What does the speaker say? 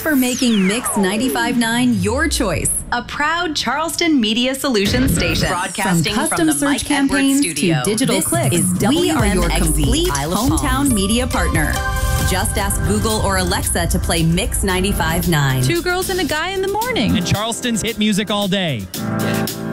for making Mix 95.9 your choice. A proud Charleston Media Solutions station. Broadcasting from custom search campaigns to digital clicks, we are your complete hometown media partner. Just ask Google or Alexa to play Mix 95.9. Two girls and a guy in the morning. And Charleston's hit music all day.